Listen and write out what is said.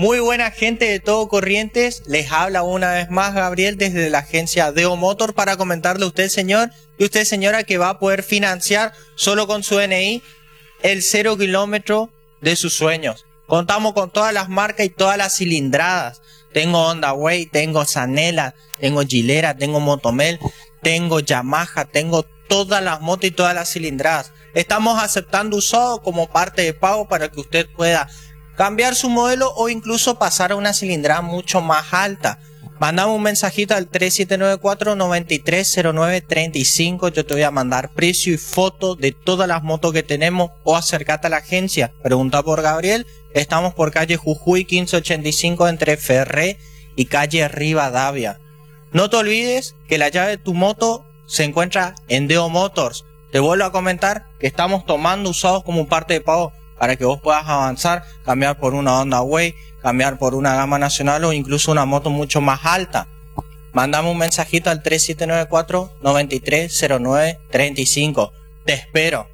Muy buena gente de Todo Corrientes, les habla una vez más Gabriel desde la agencia Deo Motor para comentarle a usted, señor, y usted, señora, que va a poder financiar solo con su DNI el 0 kilómetro de sus sueños. Contamos con todas las marcas y todas las cilindradas. Tengo Honda Way, tengo Sanela, tengo Gilera, tengo Motomel, tengo Yamaha, tengo todas las motos y todas las cilindradas. Estamos aceptando usado como parte de pago para que usted pueda cambiar su modelo o incluso pasar a una cilindrada mucho más alta. Mandame un mensajito al 3794-930935. Yo te voy a mandar precio y foto de todas las motos que tenemos, o acércate a la agencia. Pregunta por Gabriel. Estamos por calle Jujuy 1585 entre Ferré y calle Rivadavia. No te olvides que la llave de tu moto se encuentra en Deo Motors. Te vuelvo a comentar que estamos tomando usados como parte de pago para que vos puedas avanzar, cambiar por una Honda Way, cambiar por una gama nacional o incluso una moto mucho más alta. Mandame un mensajito al 3794-930935. Te espero.